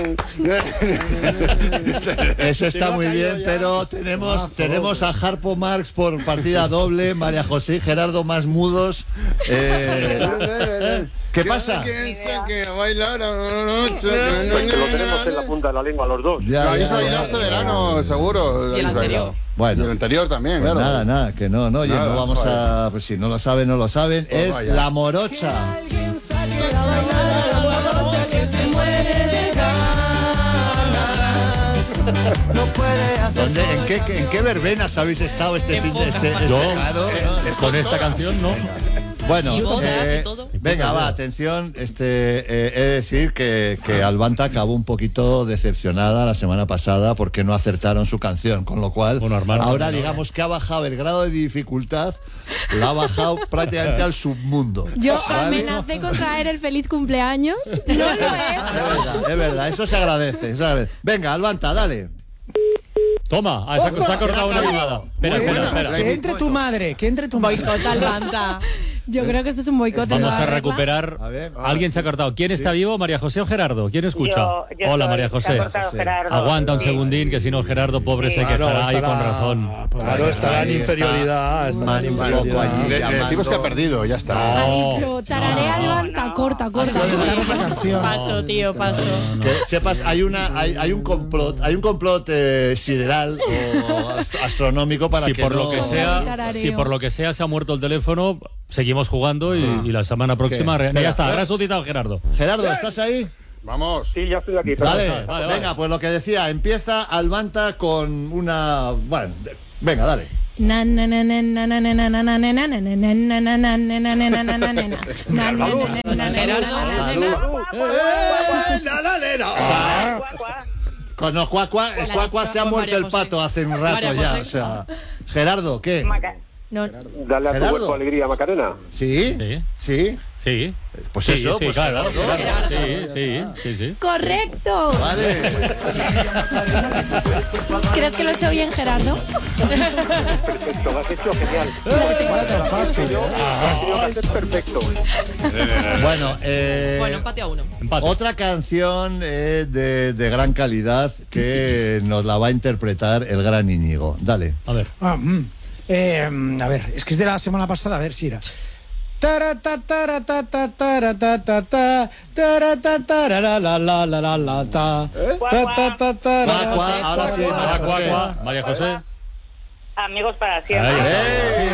Eso está muy bien, pero tenemos a Harpo Marx por partida doble, María José y Gerardo más mudos. ¿Qué pasa? Pues lo tenemos en la punta de la lengua los dos. Ya habéis bailado este verano, seguro. Y el anterior. Bueno, y el anterior también, pues claro. nada, que no, oye, Nada, no vamos joder. a... Pues si no lo saben, no lo saben. Pues Es vaya. La Morocha. ¿En qué verbenas habéis estado este fin de Yo, verano? con esta canción, no. Bueno, Y bodas y todo. venga, va, atención. He de decir que Albanta acabó un poquito decepcionada la semana pasada porque no acertaron su canción, con lo cual Bueno, Armando, ahora no. digamos que ha bajado el grado de dificultad, la ha bajado prácticamente al submundo. Yo ¿vale? amenacé con traer el feliz cumpleaños. No lo he hecho. Es verdad, eso se agradece, Venga, Albanta, dale. Toma, se ha cortado una llamada. Espera. Que entre tu madre, Boicot al Banta. Yo creo que esto es un boicot. Vamos ¿no? a recuperar. A ver. Alguien se ha cortado. ¿Quién está vivo? ¿María José o Gerardo? ¿Quién escucha? Yo Hola, soy, María se ha José. cortado Gerardo. Aguanta un Sí. segundín, que si no, Gerardo, pobre, se quejará ahí con razón. Claro, estará en inferioridad. Estará en inferioridad. Le decimos que ha perdido, ya está. Ha dicho, tararea Albanta, corta. la canción. Paso, tío, paso. Que sepas, hay un complot sideral o astronómico para Si que por no... lo que sea se ha muerto el teléfono, seguimos jugando y la semana próxima Espera, ya está, ha resucitado Gerardo. Gerardo, ¿estás ahí? Vamos. Sí, ya estoy aquí. Dale, Vale. venga, pues lo que decía, empieza Albanta con una... Bueno, venga, dale. No, Cuacua se ha muerto el pato hace un rato María ya, José. o sea... Gerardo, ¿qué? No, Dale a tu Gerardo. cuerpo alegría, Macarena. ¿Sí? Sí. Pues Sí, eso, sí, pues claro. Gerardo. Sí. correcto. Vale. ¿Crees que lo he hecho bien, Gerardo? Perfecto, lo has hecho genial. Vaya tan fácil. Creo que va a ser perfecto. Bueno, Bueno, empate a uno. Empate. otra canción de gran calidad que nos la va a interpretar el gran Íñigo. Dale. A ver. A ver, es que es de la semana pasada, a ver si era. Ahora sí, María José. Amigos para siempre. Ahí.